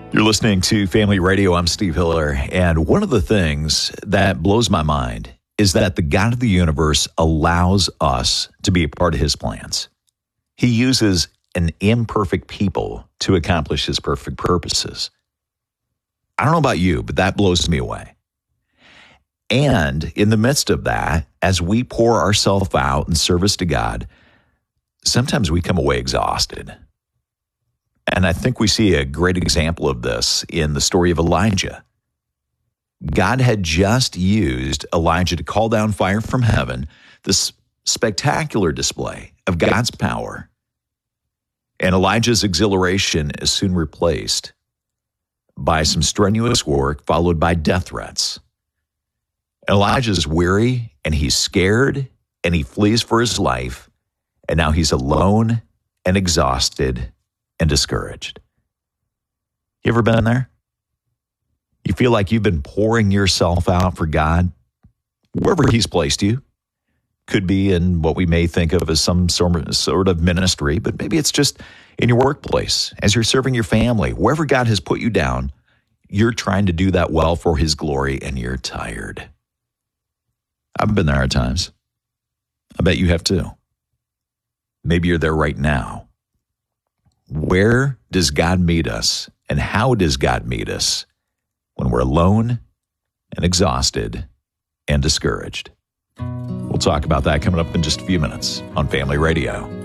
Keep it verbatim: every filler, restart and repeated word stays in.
You're listening to Family Radio. I'm Steve Hiller. And one of the things that blows my mind is that the God of the universe allows us to be a part of his plans. He uses an imperfect people to accomplish his perfect purposes. I don't know about you, but that blows me away. And in the midst of that, as we pour ourselves out in service to God, sometimes we come away exhausted. And I think we see a great example of this in the story of Elijah. God had just used Elijah to call down fire from heaven, this spectacular display of God's power. And Elijah's exhilaration is soon replaced by some strenuous work followed by death threats. Elijah's weary and he's scared and he flees for his life. And now he's alone and exhausted and discouraged. You ever been there? You feel like you've been pouring yourself out for God, wherever he's placed you. Could be in what we may think of as some sort of ministry, but maybe it's just in your workplace, as you're serving your family, wherever God has put you down, you're trying to do that well for his glory and you're tired. I've been there at times. I bet you have too. Maybe you're there right now. Where does God meet us, and how does God meet us when we're alone and exhausted and discouraged? We'll talk about that coming up in just a few minutes on Family Radio.